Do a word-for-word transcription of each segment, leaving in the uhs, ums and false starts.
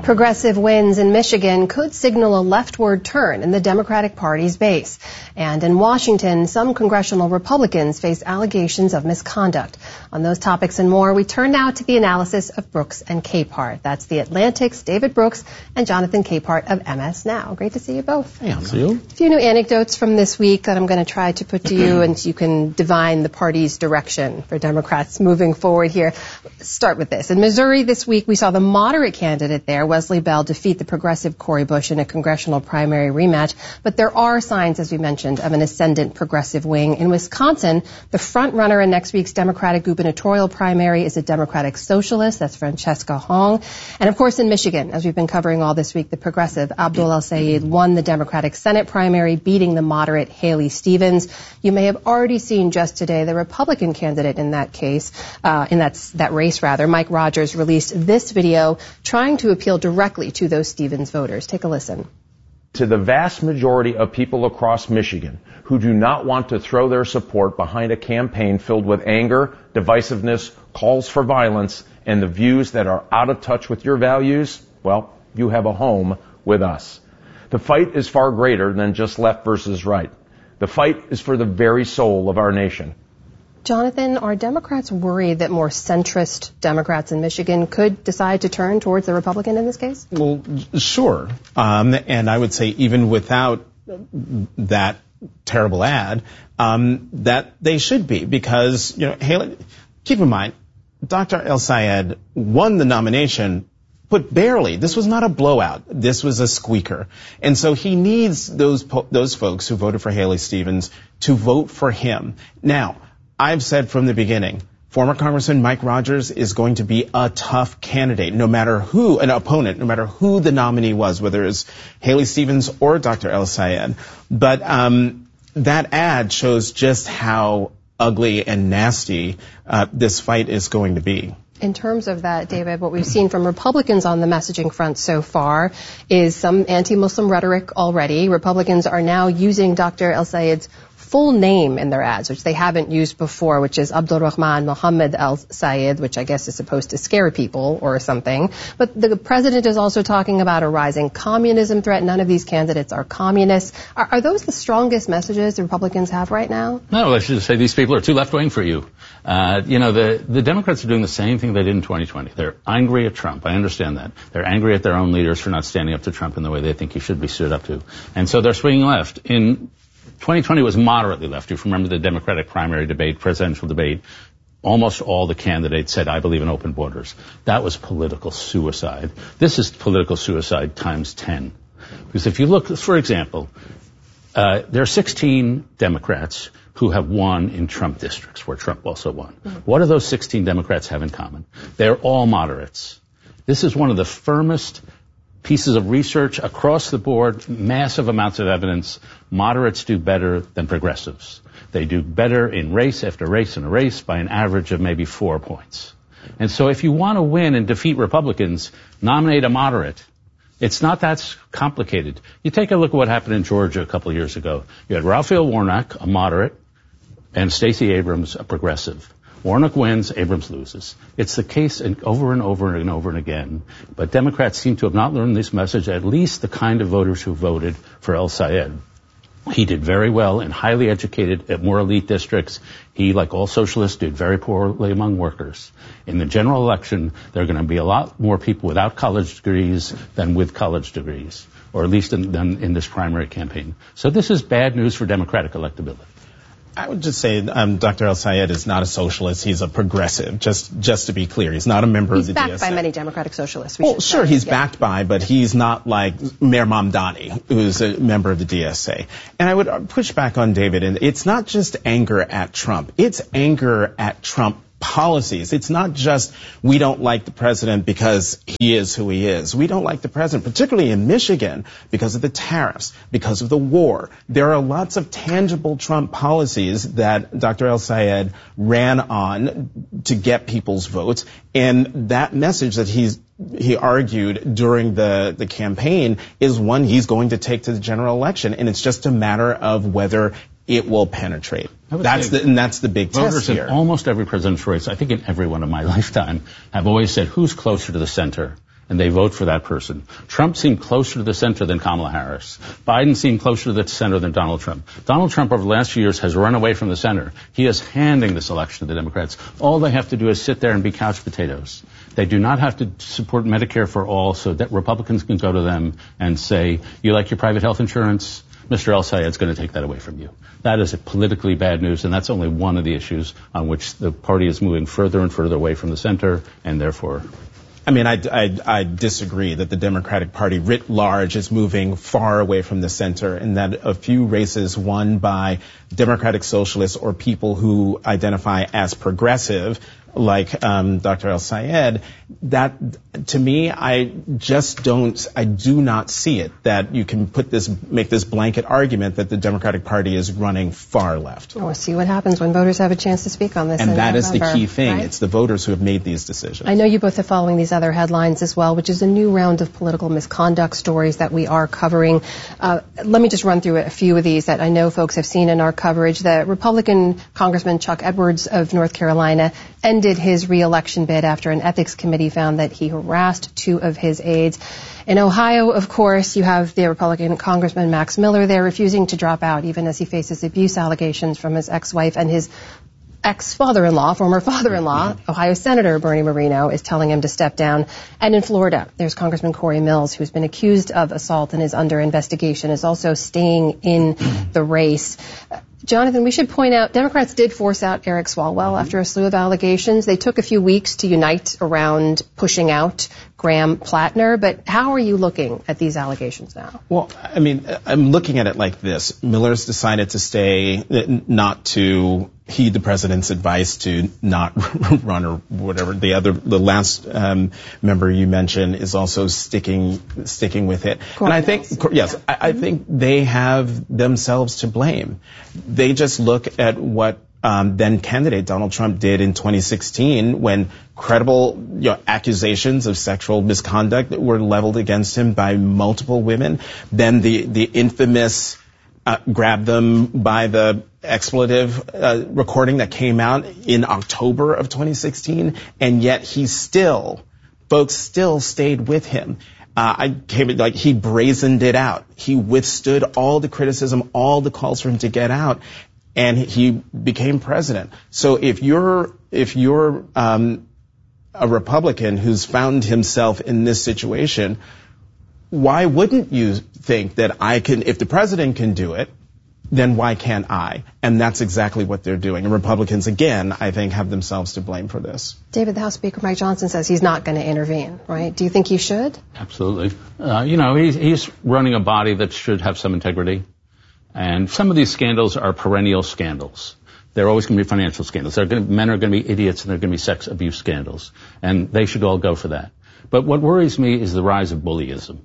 Progressive wins in Michigan could signal a leftward turn in the Democratic Party's base. And in Washington, some congressional Republicans face allegations of misconduct. On those topics and more, we turn now to the analysis of Brooks and Capehart. That's The Atlantic's David Brooks and Jonathan Capehart of M S Now. Great to see you both. Hey, see you. A few new anecdotes from this week that I'm going to try to put to you, and you can divine the party's direction for Democrats moving forward here. Let's start with this. In Missouri this week, we saw the moderate candidate there, Wesley Bell, defeat the progressive Cori Bush in a congressional primary rematch. But there are signs, as we mentioned, of an ascendant progressive wing. In Wisconsin, the front runner in next week's Democratic gubernatorial primary is a Democratic socialist. That's Francesca Hong. And of course, in Michigan, as we've been covering all this week, the progressive Abdul El-Sayed won the Democratic Senate primary, beating the moderate Haley Stevens. You may have already seen just today the Republican candidate in that case, uh, in that, that race rather, Mike Rogers, released this video trying to appeal directly to those Stevens voters. Take a listen. To the vast majority of people across Michigan who do not want to throw their support behind a campaign filled with anger, divisiveness, calls for violence, and the views that are out of touch with your values, well, you have a home with us. The fight is far greater than just left versus right. The fight is for the very soul of our nation. Jonathan, are Democrats worried that more centrist Democrats in Michigan could decide to turn towards the Republican in this case? Well, sure. Um, and I would say even without that terrible ad, um, that they should be, because, you know, Haley, keep in mind, Doctor El-Sayed won the nomination, but barely. This was not a blowout. This was a squeaker. And so he needs those po- those folks who voted for Haley Stevens to vote for him. Now, I've said from the beginning, former Congressman Mike Rogers is going to be a tough candidate, no matter who, an opponent, no matter who the nominee was, whether it's Haley Stevens or Doctor El-Sayed. But um, that ad shows just how ugly and nasty uh, this fight is going to be. In terms of that, David, what we've seen from Republicans on the messaging front so far is some anti-Muslim rhetoric already. Republicans are now using Doctor El-Sayed's full name in their ads, which they haven't used before, which is Abdul Rahman Mohammed El-Sayed, which I guess is supposed to scare people or something. But the president is also talking about a rising communism threat. None of these candidates are communists. Are, are those the strongest messages the Republicans have right now? No, I should say these people are too left-wing for you. Uh, you know, the, the Democrats are doing the same thing they did in twenty twenty. They're angry at Trump. I understand that. They're angry at their own leaders for not standing up to Trump in the way they think he should be stood up to. And so they're swinging left. In twenty twenty was moderately left. If you remember the Democratic primary debate, presidential debate, almost all the candidates said, I believe in open borders. That was political suicide. This is political suicide times ten. Because if you look, for example, uh, there are sixteen Democrats who have won in Trump districts, where Trump also won. Mm-hmm. What do those sixteen Democrats have in common? They're all moderates. This is one of the firmest pieces of research across the board, massive amounts of evidence. Moderates do better than progressives. They do better in race after race and a race by an average of maybe four points. And so if you want to win and defeat Republicans, nominate a moderate. It's not that complicated. You take a look at what happened in Georgia a couple of years ago. You had Raphael Warnock, a moderate, and Stacey Abrams, a progressive. Warnock wins, Abrams loses. It's the case over and over and over and again. But Democrats seem to have not learned this message, at least the kind of voters who voted for El-Sayed. He did very well in highly educated, at more elite districts. He, like all socialists, did very poorly among workers. In the general election, there are going to be a lot more people without college degrees than with college degrees, or at least in, than in this primary campaign. So this is bad news for Democratic electability. I would just say um, Doctor El-Sayed is not a socialist. He's a progressive, just just to be clear. He's not a member he's of the D S A. He's backed by many Democratic socialists. We well, sure, say. he's yeah. backed by, but he's not like Mayor Mamdani, who's a member of the D S A. And I would push back on David, and it's not just anger at Trump. It's anger at Trump policies. It's not just we don't like the president because he is who he is. We don't like the president, particularly in Michigan, because of the tariffs, because of the war. There are lots of tangible Trump policies that Doctor El-Sayed ran on to get people's votes. And that message that he's he argued during the, the campaign is one he's going to take to the general election. And it's just a matter of whether it will penetrate. That's the, and that's the big test here. Voters in almost every presidential race, I think in every one of my lifetime, have always said, who's closer to the center? and they vote for that person. Trump seemed closer to the center than Kamala Harris. Biden seemed closer to the center than Donald Trump. Donald Trump over the last few years has run away from the center. He is handing this election to the Democrats. All they have to do is sit there and be couch potatoes. They do not have to support Medicare for all so that Republicans can go to them and say, you like your private health insurance? Mister El Sayed's going to take that away from you. That is a politically bad news, and that's only one of the issues on which the party is moving further and further away from the center, and therefore... I mean, I, I, I disagree that the Democratic Party writ large is moving far away from the center, and that a few races won by Democratic Socialists or people who identify as progressive, like um, Doctor El Sayed, that, to me, I just don't, I do not see it, that you can put this, make this blanket argument that the Democratic Party is running far left. We'll see what happens when voters have a chance to speak on this. And that November, is the key thing. right? It's the voters who have made these decisions. I know you both are following these other headlines as well, which is a new round of political misconduct stories that we are covering. Uh, let me just run through a few of these that I know folks have seen in our coverage. The Republican Congressman Chuck Edwards of North Carolina ended his re-election bid after an ethics committee found that he harassed two of his aides. In Ohio, of course, you have the Republican Congressman Max Miller there refusing to drop out, even as he faces abuse allegations from his ex-wife, and his ex-father-in-law, former father-in-law, Ohio Senator Bernie Moreno, is telling him to step down. And in Florida, there's Congressman Corey Mills, who's been accused of assault and is under investigation, is also staying in the race. Jonathan, we should point out, Democrats did force out Eric Swalwell after a slew of allegations. They took a few weeks to unite around pushing out Graham Plattner, but how are you looking at these allegations now? Well, I mean, I'm looking at it like this. Miller's decided to stay, not to heed the president's advice to not run or whatever. The other, the last um, member you mentioned is also sticking sticking with it. Corey and I think, Mills. yes, Yeah. I, I think they have themselves to blame. They just look at what Um, then candidate Donald Trump did in twenty sixteen when credible you know, accusations of sexual misconduct were leveled against him by multiple women. Then the, the infamous uh, grab them by the expletive uh, recording that came out in October of twenty sixteen, and yet he still, folks still stayed with him. Uh, I came like he brazened it out. He withstood all the criticism, all the calls for him to get out. And he became president. So if you're if you're um, a Republican who's found himself in this situation, why wouldn't you think that I can? If the president can do it, then why can't I? And that's exactly what they're doing. And Republicans, again, I think, have themselves to blame for this. David, the House Speaker Mike Johnson says he's not going to intervene, right? Do you think he should? Absolutely. Uh, you know, he's, he's running a body that should have some integrity. And some of these scandals are perennial scandals. They're always going to be financial scandals. They're going to, men are going to be idiots, and they're going to be sex abuse scandals. And they should all go for that. But what worries me is the rise of bullyism,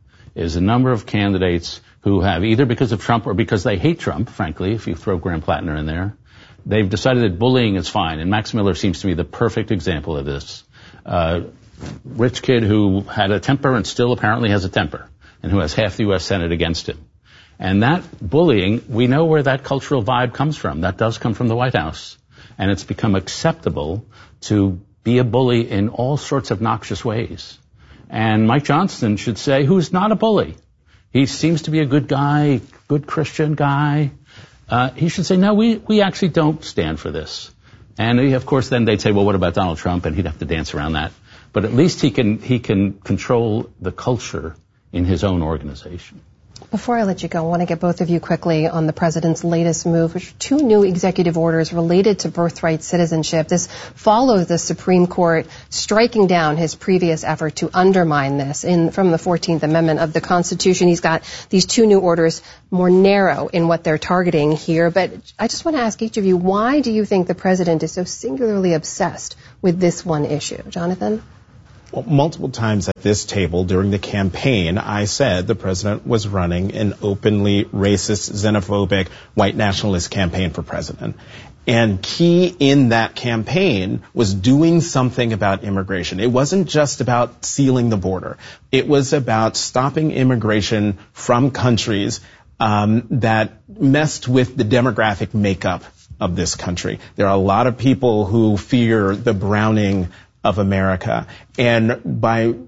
is a number of candidates who have, either because of Trump or because they hate Trump, frankly, if you throw Graham Plattner in there, they've decided that bullying is fine. And Max Miller seems to be the perfect example of this. Uh, rich kid who had a temper and still apparently has a temper, and who has half the U S Senate against him. And that bullying, we know where that cultural vibe comes from. That does come from the White House. And it's become acceptable to be a bully in all sorts of noxious ways. And Mike Johnson should say, who's not a bully? He seems to be a good guy, good Christian guy. Uh, he should say, no, we, we actually don't stand for this. And he, of course, then they'd say, well, what about Donald Trump? And he'd have to dance around that. But at least he can, he can control the culture in his own organization. Before I let you go, I want to get both of you quickly on the president's latest move, which are two new executive orders related to birthright citizenship. This follows the Supreme Court striking down his previous effort to undermine this in, from the fourteenth Amendment of the Constitution. He's got these two new orders more narrow in what they're targeting here. But I just want to ask each of you, why do you think the president is so singularly obsessed with this one issue? Jonathan? Well, multiple times at this table during the campaign, I said the president was running an openly racist, xenophobic, white nationalist campaign for president. And key in that campaign was doing something about immigration. It wasn't just about sealing the border. It was about stopping immigration from countries um, that messed with the demographic makeup of this country. There are a lot of people who fear the browning of America. And by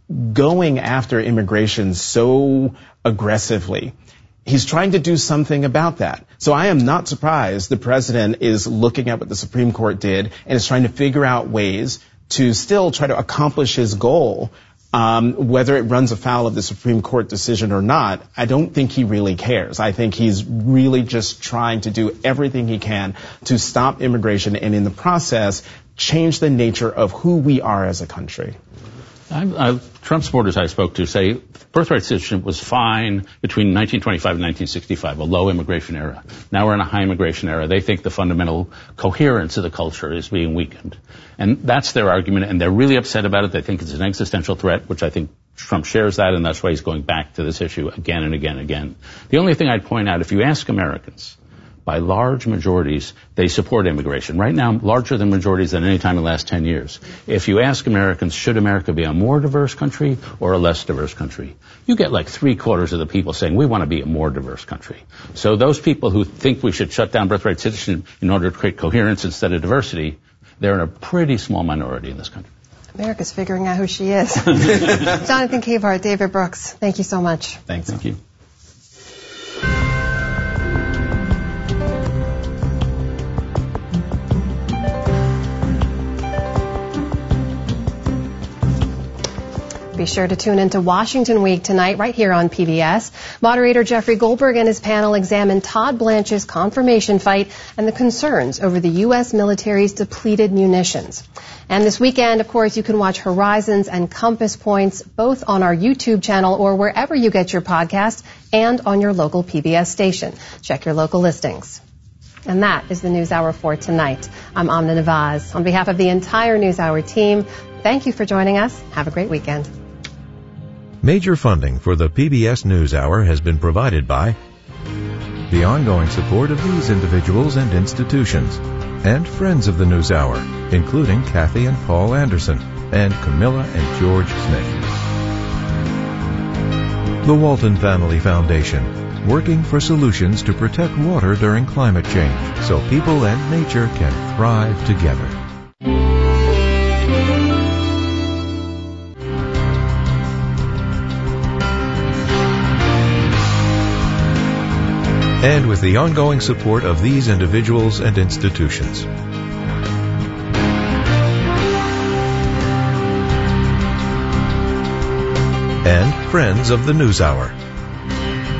going after immigration so aggressively, he's trying to do something about that. So I am not surprised the president is looking at what the Supreme Court did and is trying to figure out ways to still try to accomplish his goal. Um, whether it runs afoul of the Supreme Court decision or not, I don't think he really cares. I think he's really just trying to do everything he can to stop immigration and in the process change the nature of who we are as a country. I, I, Trump supporters I spoke to say birthright citizenship was fine between nineteen twenty-five and nineteen sixty-five, a low immigration era. Now we're in a high immigration era. They think the fundamental coherence of the culture is being weakened. And that's their argument, and they're really upset about it. They think it's an existential threat, which I think Trump shares that, and that's why he's going back to this issue again and again and again. The only thing I'd point out, if you ask Americans, by large majorities, they support immigration. Right now, larger than majorities than any time in the last ten years. If you ask Americans, should America be a more diverse country or a less diverse country? You get like three quarters of the people saying, we want to be a more diverse country. So those people who think we should shut down birthright citizenship in order to create coherence instead of diversity, they're in a pretty small minority in this country. America's figuring out who she is. Jonathan Capehart, David Brooks, thank you so much. Thanks. Thank you. Be sure to tune into Washington Week tonight right here on P B S. Moderator Jeffrey Goldberg and his panel examine Todd Blanche's confirmation fight and the concerns over the U S military's depleted munitions. And this weekend, of course, you can watch Horizons and Compass Points both on our YouTube channel or wherever you get your podcast and on your local P B S station. Check your local listings. And that is the NewsHour for tonight. I'm Amna Nawaz. On behalf of the entire NewsHour team, thank you for joining us. Have a great weekend. Major funding for the P B S NewsHour has been provided by the ongoing support of these individuals and institutions and friends of the NewsHour, including Kathy and Paul Anderson and Camilla and George Smith. The Walton Family Foundation, working for solutions to protect water during climate change so people and nature can thrive together. And with the ongoing support of these individuals and institutions. And friends of the NewsHour.